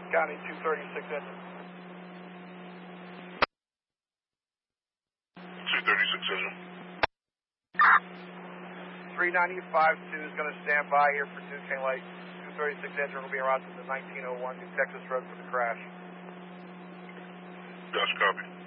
County 236 engine. 236 engine. 395-2 is going to stand by here for Duquesne Light. 236 engine will be around to the 1901 New Texas Road for the crash. Gotcha, copy.